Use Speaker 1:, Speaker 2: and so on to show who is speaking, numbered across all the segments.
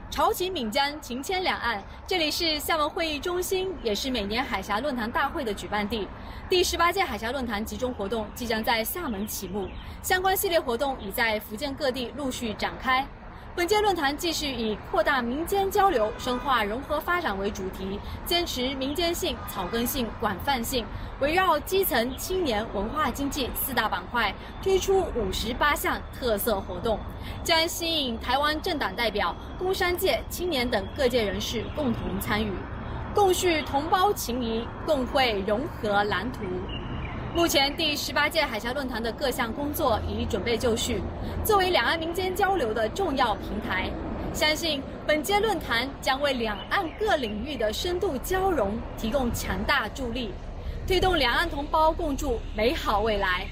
Speaker 1: 潮起闽江，情牵两岸。这里是厦门会议中心，也是每年海峡论坛大会的举办地。第18届海峡论坛集中活动即将在厦门启幕，相关系列活动已在福建各地陆续展开。本届论坛继续以扩大民间交流、深化融合发展为主题，坚持民间性、草根性、广泛性，围绕基层、青年、文化经济4大板块，推出58项特色活动，将吸引台湾政党代表、工商界、青年等各界人士共同参与，共叙同胞情谊，共绘融合蓝图。目前第18届海峡论坛的各项工作已准备就绪，作为两岸民间交流的重要平台，相信本届论坛将为两岸各领域的深度交融提供强大助力，推动两岸同胞共筑美好未来。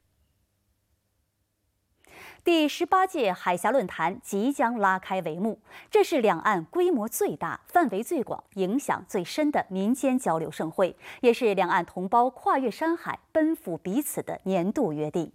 Speaker 2: 第18届海峡论坛即将拉开帷幕，这是两岸规模最大、范围最广、影响最深的民间交流盛会，也是两岸同胞跨越山海、奔赴彼此的年度约定。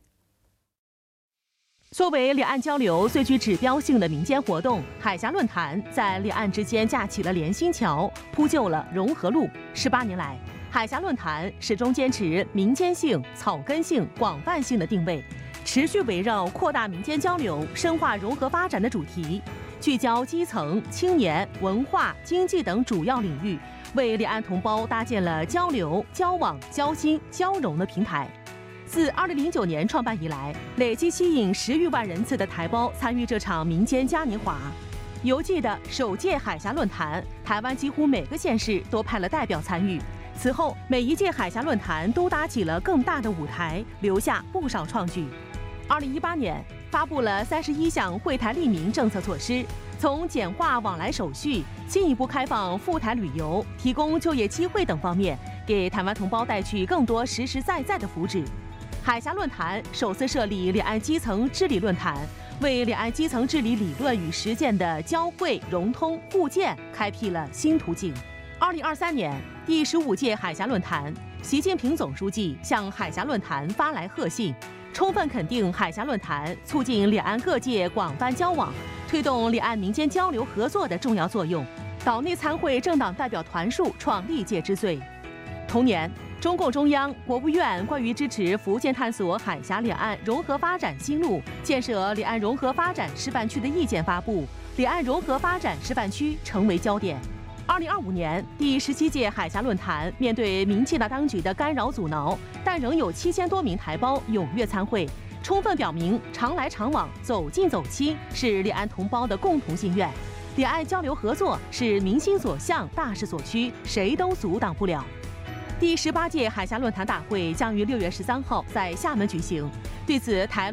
Speaker 3: 作为两岸交流最具指标性的民间活动，海峡论坛在两岸之间架起了连心桥，铺就了融合路。18年来，海峡论坛始终坚持民间性、草根性、广泛性的定位，持续围绕扩大民间交流、深化融合发展的主题，聚焦基层、青年、文化、经济等主要领域，为两岸同胞搭建了交流、交往、交心、交融的平台。自2009年创办以来，累计吸引10余万人次的台胞参与这场民间嘉年华。犹记得首届海峡论坛，台湾几乎每个县市都派了代表参与。此后，每一届海峡论坛都搭起了更大的舞台，留下不少创举。2018年发布了31项惠台利民政策措施，从简化往来手续、进一步开放赴台旅游、提供就业机会等方面，给台湾同胞带去更多实实在在的福祉。海峡论坛首次设立两岸基层治理论坛，为两岸基层治理理论与实践的交汇、融通、互鉴开辟了新途径。2023年第15届海峡论坛，习近平总书记向海峡论坛发来贺信，充分肯定海峡论坛促进两岸各界广泛交往、推动两岸民间交流合作的重要作用。岛内参会政党代表团数创历届之最。同年，中共中央、国务院关于支持福建探索海峡两岸融合发展新路、建设两岸融合发展示范区的意见发布，两岸融合发展示范区成为焦点。2025年第17届海峡论坛，面对民进党当局的干扰阻挠，但仍有7000多名台胞踊跃参会，充分表明常来常往、走近走亲是两岸同胞的共同心愿。两岸交流合作是民心所向、大势所趋，谁都阻挡不了。第18届海峡论坛大会将于6月13号在厦门举行。对此，台